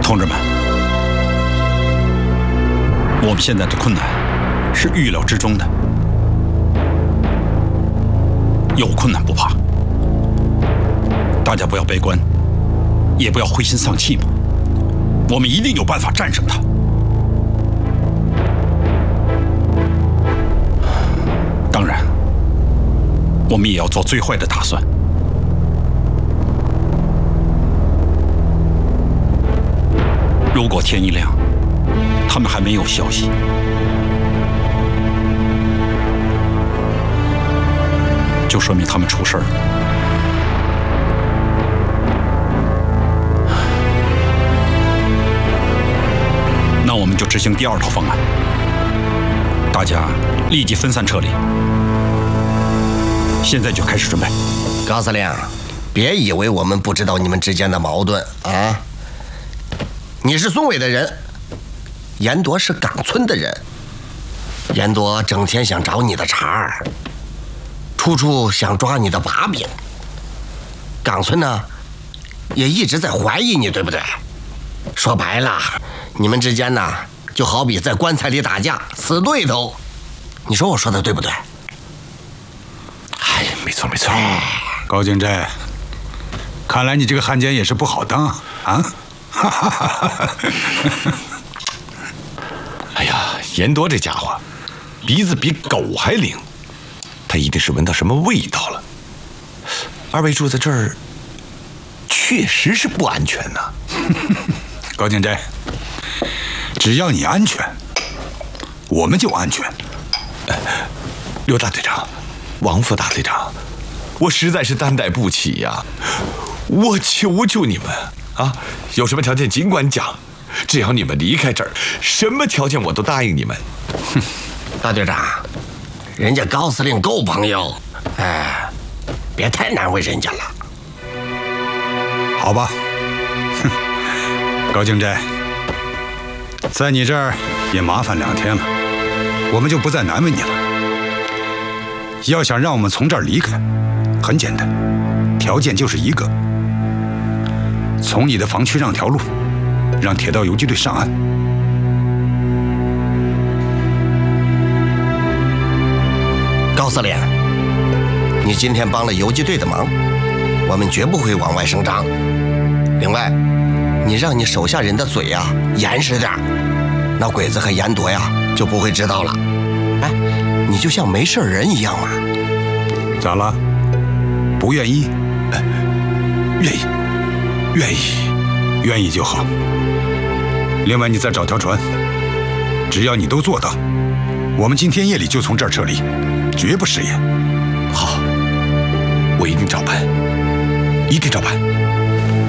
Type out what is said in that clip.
同志们，我们现在的困难是预料之中的，有困难不怕，大家不要悲观，也不要灰心丧气嘛，我们一定有办法战胜它。当然，我们也要做最坏的打算。如果天一亮，他们还没有消息，就说明他们出事儿了。那我们就执行第二套方案，大家立即分散撤离。现在就开始准备。 高司令，别以为我们不知道你们之间的矛盾啊！你是松尾的人，严铎是岗村的人。严铎整天想找你的茬儿，处处想抓你的把柄。岗村呢，也一直在怀疑你，对不对？说白了，你们之间呢，就好比在棺材里打架，死对头。你说我说的对不对？ 哎，没错没错。高敬斋，看来你这个汉奸也是不好当啊！ 哎呀，严铎这家伙，鼻子比狗还灵，他一定是闻到什么味道了。二位住在这儿，确实是不安全呐。 高敬斋，只要你安全，我们就安全。 刘大队长，王副大队长，我实在是担待不起呀！我求求你们啊，有什么条件尽管讲，只要你们离开这儿，什么条件我都答应你们。 哼，大队长，人家高司令够朋友，别太难为人家了。 好吧，哼，高敬斋，在你这儿也麻烦2天了，我们就不再难为你了。要想让我们从这儿离开，很简单，条件就是一个：从你的防区让条路，让铁道游击队上岸。 高司令，你今天帮了游击队的忙，我们绝不会往外声张。另外，你让你手下人的嘴呀严实点，那鬼子和严铎呀就不会知道了。哎，你就像没事人一样嘛。 咋了？不愿意？ 愿意，愿意， 愿意就好。另外，你再找条船，只要你都做到，我们今天夜里就从这儿撤离，绝不食言。 好，我一定照办，一定照办。